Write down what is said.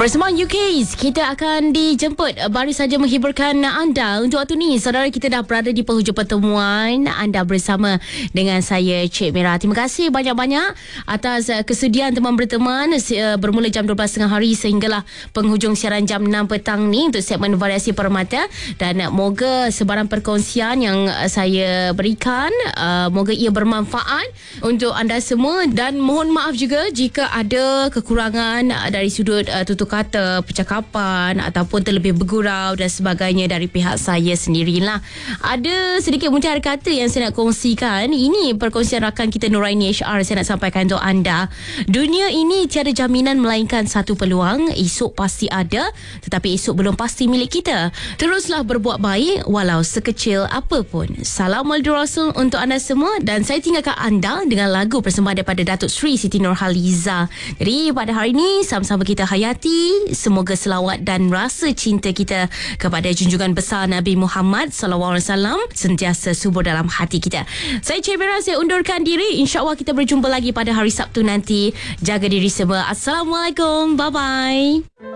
Bersama UK's, kita akan dijemput baru saja menghiburkan anda. Untuk waktu ni, saudara, kita dah berada di penghujung pertemuan anda bersama dengan saya, Cik Mira. Terima kasih banyak-banyak atas kesudian teman berteman bermula jam 12.30 hari sehinggalah penghujung siaran jam 6 petang ni untuk segmen Variasi Permata. Dan moga sebarang perkongsian yang saya berikan, moga ia bermanfaat untuk anda semua. Dan mohon maaf juga jika ada kekurangan dari sudut tutur kata, percakapan ataupun terlebih bergurau dan sebagainya dari pihak saya sendirilah. Ada sedikit mutiara kata yang saya nak kongsikan. Ini perkongsian rakan kita Nuraini HR, saya nak sampaikan untuk anda. Dunia ini tiada jaminan melainkan satu peluang. Esok pasti ada, tetapi esok belum pasti milik kita. Teruslah berbuat baik walau sekecil apapun. Salam Walid Rasul untuk anda semua, dan saya tinggalkan anda dengan lagu persembahan daripada Datuk Sri Siti Nurhaliza. Jadi pada hari ini sama-sama kita hayati. Semoga selawat dan rasa cinta kita kepada junjungan besar Nabi Muhammad SAW sentiasa subur dalam hati kita. Saya Cik Mira, saya undurkan diri. InsyaAllah kita berjumpa lagi pada hari Sabtu nanti. Jaga diri semua. Assalamualaikum. Bye-bye.